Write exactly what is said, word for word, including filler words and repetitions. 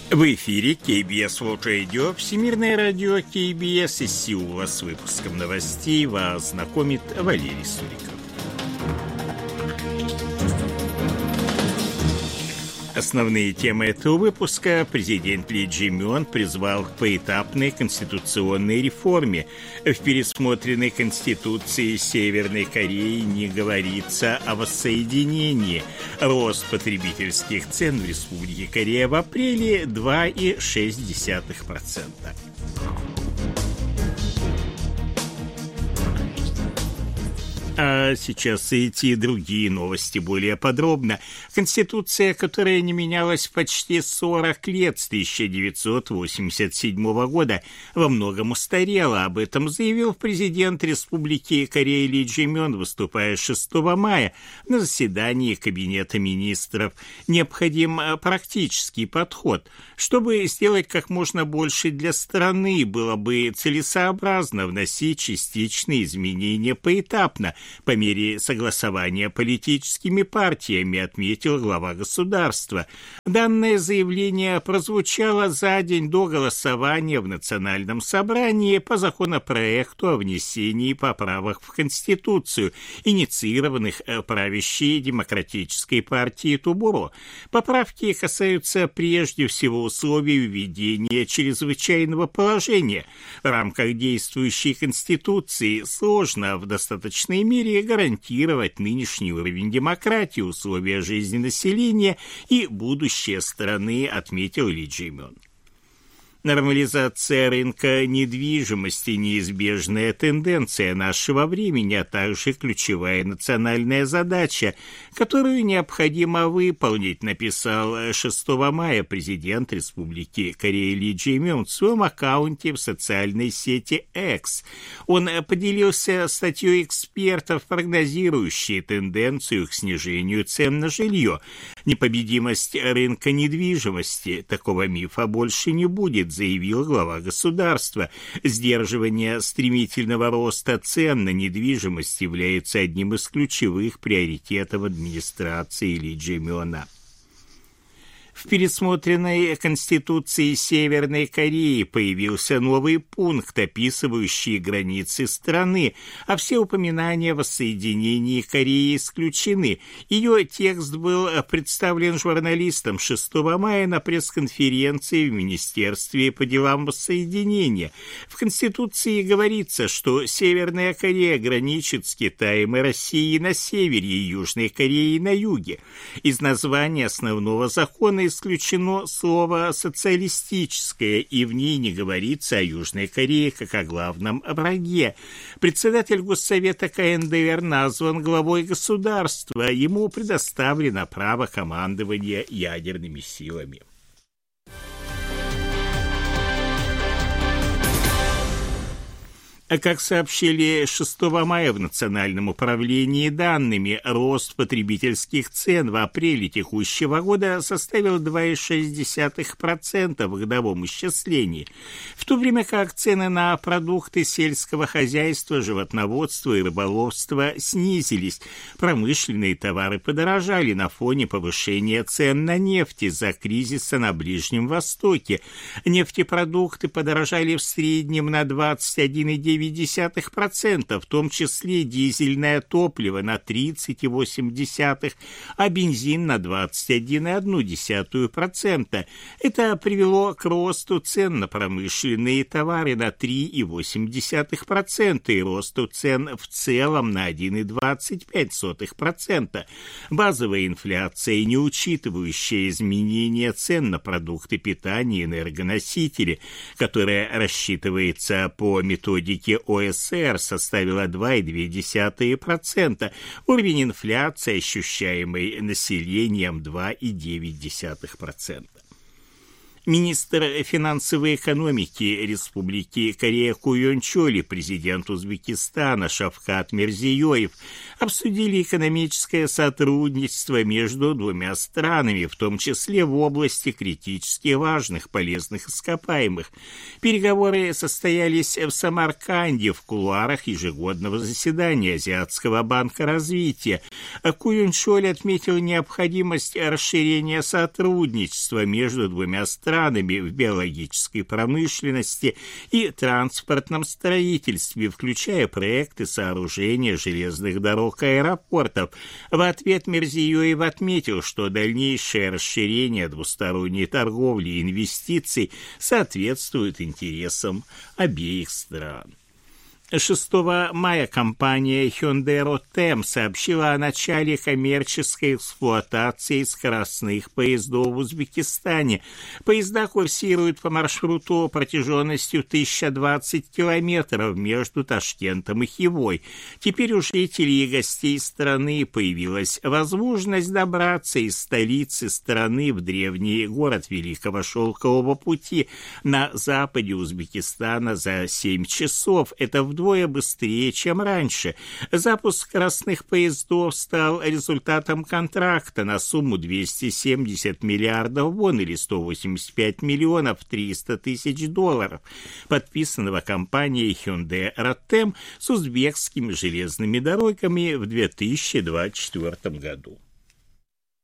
В эфире кей би эс World Radio, Всемирное радио кей би эс. Из Сеула с выпуском новостей вас знакомит Валерий Суриков. Основные темы этого выпуска. Президент Ли Чжэ Мин призвал к поэтапной конституционной реформе. В пересмотренной Конституции Северной Кореи не говорится о воссоединении. Рост потребительских цен в Республике Корея в апреле два целых шесть десятых процента. А сейчас эти и другие новости более подробно. Конституция, которая не менялась почти сорок лет, с тысяча девятьсот восемьдесят седьмого года, во многом устарела. Об этом заявил президент Республики Корея Ли Чжэ Мин, выступая шестого мая на заседании Кабинета министров. Необходим практический подход. Чтобы сделать как можно больше для страны, было бы целесообразно вносить частичные изменения поэтапно, по мере согласования политическими партиями, отметил глава государства. Данное заявление прозвучало за день до голосования в Национальном собрании по законопроекту о внесении поправок в Конституцию, инициированных правящей демократической партией Тубуро. Поправки касаются прежде всего условий введения чрезвычайного положения. В рамках действующей Конституции сложно в достаточной мере гарантировать нынешний уровень демократии, условия жизни населения и будущее страны, отметил Ли Чжэ Мин. Нормализация рынка недвижимости – неизбежная тенденция нашего времени, а также ключевая национальная задача, которую необходимо выполнить, написал шестого мая президент Республики Корея Ли Чжэ Мин в своем аккаунте в социальной сети X. Он поделился статьей экспертов, прогнозирующей тенденцию к снижению цен на жилье. Непобедимость рынка недвижимости – такого мифа больше не будет, заявил глава государства. Сдерживание стремительного роста цен на недвижимость является одним из ключевых приоритетов администрации Ли Чжэ Мина. В пересмотренной Конституции Северной Кореи появился новый пункт, описывающий границы страны, а все упоминания о воссоединении Кореи исключены. Ее текст был представлен журналистам шестого мая на пресс-конференции в Министерстве по делам воссоединения. В Конституции говорится, что Северная Корея граничит с Китаем и Россией на севере и Южной Кореей на юге. Из названия основного закона исключено слово «социалистическое», и в ней не говорится о Южной Корее как о главном враге. Председатель Госсовета ка эн дэ эр назван главой государства, ему предоставлено право командования ядерными силами. А как сообщили шестого мая в Национальном управлении данными, рост потребительских цен в апреле текущего года составил два целых шесть десятых процента в годовом исчислении, в то время как цены на продукты сельского хозяйства, животноводства и рыболовства снизились. Промышленные товары подорожали на фоне повышения цен на нефть из-за кризиса на Ближнем Востоке. Нефтепродукты подорожали в среднем на двадцать один целых девять десятых процента, в том числе дизельное топливо на тридцать целых восемь десятых процента, а бензин на двадцать один целых одну десятую процента. Это привело к росту цен на промышленные товары на три целых восемь десятых процента и росту цен в целом на один целых двадцать пять сотых процента. Базовая инфляция, не учитывающая изменения цен на продукты питания и энергоносители, которая рассчитывается по методике о эс эр, составила два целых две десятых процента. Уровень инфляции, ощущаемый населением, два целых девять десятых процента. Министр финансовой экономики Республики Корея Ку Йон Чоль и президент Узбекистана Шавкат Мирзиёев обсудили экономическое сотрудничество между двумя странами, в том числе в области критически важных полезных ископаемых. Переговоры состоялись в Самарканде в кулуарах ежегодного заседания Азиатского банка развития. Ку Йон Чоль отметил необходимость расширения сотрудничества между двумя странами странами в биологической промышленности и транспортном строительстве, включая проекты сооружения железных дорог и аэропортов. В ответ Мирзиёев отметил, что дальнейшее расширение двусторонней торговли и инвестиций соответствует интересам обеих стран. шестого мая компания Hyundai Rotem сообщила о начале коммерческой эксплуатации скоростных поездов в Узбекистане. Поезда курсируют по маршруту протяженностью тысяча двадцать километров между Ташкентом и Хивой. Теперь у жителей и гостей страны появилась возможность добраться из столицы страны в древний город Великого Шелкового пути на западе Узбекистана за семь часов. Это в вдвое быстрее, чем раньше. Запуск скоростных поездов стал результатом контракта на сумму двести семьдесят миллиардов вон или сто восемьдесят пять миллионов триста тысяч долларов, подписанного компанией Hyundai Rotem с узбекскими железными дорогами в две тысячи двадцать четвёртом году.